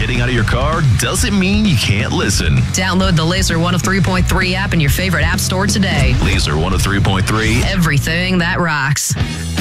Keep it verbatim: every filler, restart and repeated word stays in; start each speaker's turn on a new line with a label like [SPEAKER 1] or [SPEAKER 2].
[SPEAKER 1] getting out of your car doesn't mean you can't listen.
[SPEAKER 2] Download the Laser one oh three point three app in your favorite app store today.
[SPEAKER 1] Laser one oh three point three.
[SPEAKER 2] Everything that rocks.